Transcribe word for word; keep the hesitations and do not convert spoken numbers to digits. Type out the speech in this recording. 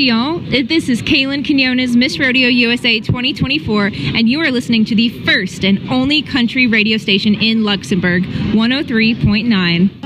y'all. This is Kaylin Quinones, Miss Rodeo U S A twenty twenty-four, and you are listening to the first and only country radio station in Luxembourg, one oh three point nine.